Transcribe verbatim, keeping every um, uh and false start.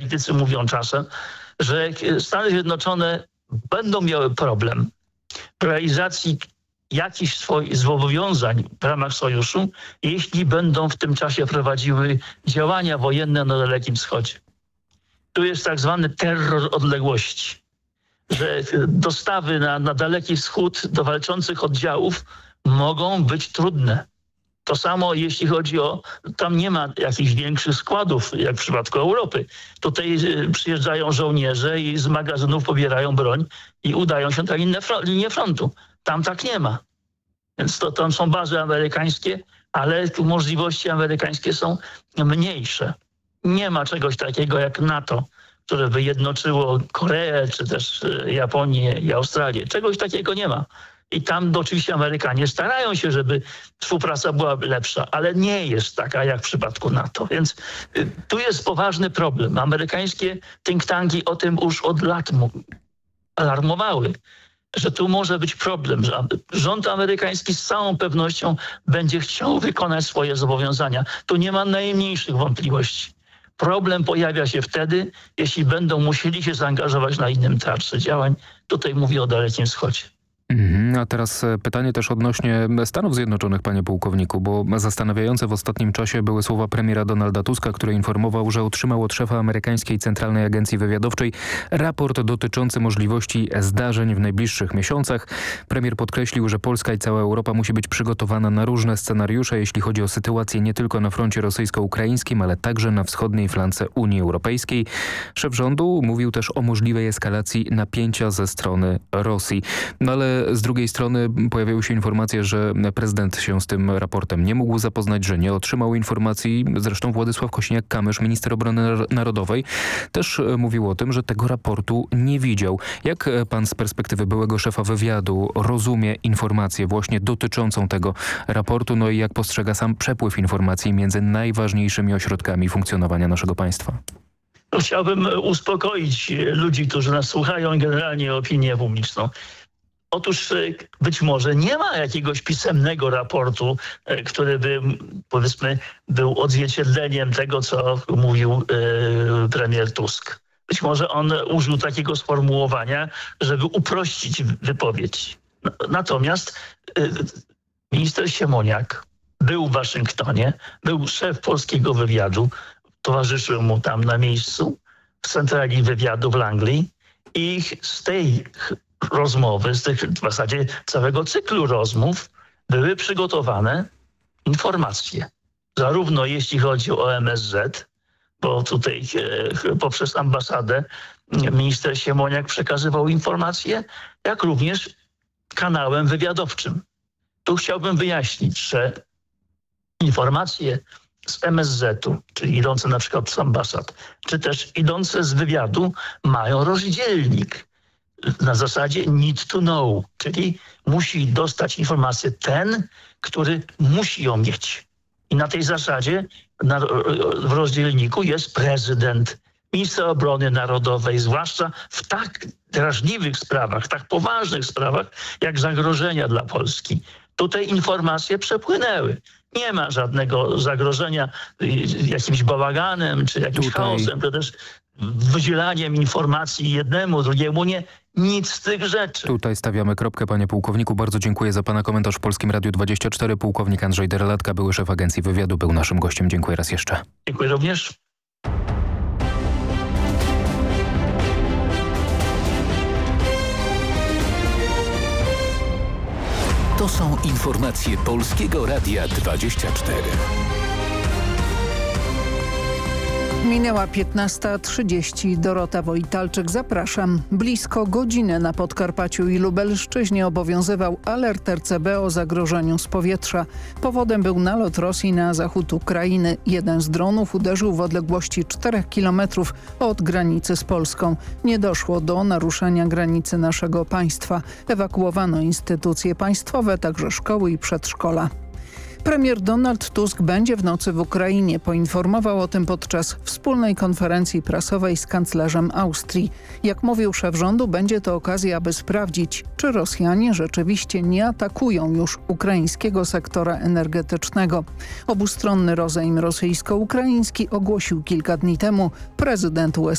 analitycy mówią czasem, że Stany Zjednoczone będą miały problem w realizacji jakichś swoich zobowiązań w ramach sojuszu, jeśli będą w tym czasie prowadziły działania wojenne na Dalekim Wschodzie. Tu jest tak zwany terror odległości, że dostawy na, na Daleki Wschód do walczących oddziałów mogą być trudne. To samo jeśli chodzi o, tam nie ma jakichś większych składów, jak w przypadku Europy. Tutaj przyjeżdżają żołnierze i z magazynów pobierają broń i udają się na inne fro- linię frontu. Tam tak nie ma. Więc to, tam są bazy amerykańskie, ale możliwości amerykańskie są mniejsze. Nie ma czegoś takiego jak NATO, które by jednoczyło Koreę, czy też Japonię i Australię. Czegoś takiego nie ma. I tam oczywiście Amerykanie starają się, żeby współpraca była lepsza, ale nie jest taka jak w przypadku NATO. Więc tu jest poważny problem. Amerykańskie think tanki o tym już od lat alarmowały, że tu może być problem, że rząd amerykański z całą pewnością będzie chciał wykonać swoje zobowiązania. Tu nie ma najmniejszych wątpliwości. Problem pojawia się wtedy, jeśli będą musieli się zaangażować na innym teatrze działań. Tutaj mówię o Dalekim Wschodzie. A teraz pytanie też odnośnie Stanów Zjednoczonych, panie pułkowniku, bo zastanawiające w ostatnim czasie były słowa premiera Donalda Tuska, który informował, że otrzymał od szefa amerykańskiej Centralnej Agencji Wywiadowczej raport dotyczący możliwości zdarzeń w najbliższych miesiącach. Premier podkreślił, że Polska i cała Europa musi być przygotowana na różne scenariusze, jeśli chodzi o sytuację nie tylko na froncie rosyjsko-ukraińskim, ale także na wschodniej flance Unii Europejskiej. Szef rządu mówił też o możliwej eskalacji napięcia ze strony Rosji. No ale z drugiej strony pojawiały się informacje, że prezydent się z tym raportem nie mógł zapoznać, że nie otrzymał informacji. Zresztą Władysław Kosiniak-Kamysz, minister obrony narodowej, też mówił o tym, że tego raportu nie widział. Jak pan z perspektywy byłego szefa wywiadu rozumie informację właśnie dotyczącą tego raportu, no i jak postrzega sam przepływ informacji między najważniejszymi ośrodkami funkcjonowania naszego państwa? Chciałbym uspokoić ludzi, którzy nas słuchają i generalnie opinię publiczną. Otóż być może nie ma jakiegoś pisemnego raportu, który by, powiedzmy, był odzwierciedleniem tego, co mówił y, premier Tusk. Być może on użył takiego sformułowania, żeby uprościć wypowiedź. Natomiast y, minister Siemoniak był w Waszyngtonie, był szef polskiego wywiadu, towarzyszył mu tam na miejscu w centrali wywiadu w Langley i z tej rozmowy, z tych w zasadzie całego cyklu rozmów były przygotowane informacje. Zarówno jeśli chodzi o M S Z, bo tutaj e, poprzez ambasadę minister Siemoniak przekazywał informacje, jak również kanałem wywiadowczym. Tu chciałbym wyjaśnić, że informacje z M S Z-u, czyli idące na przykład z ambasad, czy też idące z wywiadu, mają rozdzielnik na zasadzie need to know, czyli musi dostać informację ten, który musi ją mieć. I na tej zasadzie na, w rozdzielniku jest prezydent, minister obrony narodowej, zwłaszcza w tak drażliwych sprawach, tak poważnych sprawach, jak zagrożenia dla Polski. Tutaj informacje przepłynęły. Nie ma żadnego zagrożenia jakimś bałaganem, czy jakimś Tutaj... chaosem, czy też wydzielaniem informacji jednemu, drugiemu nie. Nic z tych rzeczy. Tutaj stawiamy kropkę, panie pułkowniku. Bardzo dziękuję za pana komentarz w Polskim Radiu dwadzieścia cztery. Pułkownik Andrzej Derlatka, były szef Agencji Wywiadu, był naszym gościem. Dziękuję raz jeszcze. Dziękuję również. To są informacje Polskiego Radia dwadzieścia cztery. Minęła piętnasta trzydzieści. Dorota Wojtalczyk, zapraszam. Blisko godziny na Podkarpaciu i Lubelszczyźnie obowiązywał alert R C B o zagrożeniu z powietrza. Powodem był nalot Rosji na zachód Ukrainy. Jeden z dronów uderzył w odległości czterech kilometrów od granicy z Polską. Nie doszło do naruszenia granicy naszego państwa. Ewakuowano instytucje państwowe, także szkoły i przedszkola. Premier Donald Tusk będzie w nocy w Ukrainie. Poinformował o tym podczas wspólnej konferencji prasowej z kanclerzem Austrii. Jak mówił szef rządu, będzie to okazja, aby sprawdzić, czy Rosjanie rzeczywiście nie atakują już ukraińskiego sektora energetycznego. Obustronny rozejm rosyjsko-ukraiński ogłosił kilka dni temu prezydent U S A.